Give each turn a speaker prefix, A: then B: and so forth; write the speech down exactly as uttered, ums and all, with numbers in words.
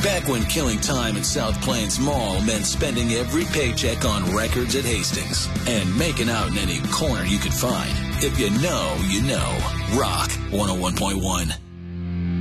A: Back when killing time at South Plains Mall meant spending every paycheck on records at Hastings and making out in any corner you could find. If you know, you know. Rock one oh one point one.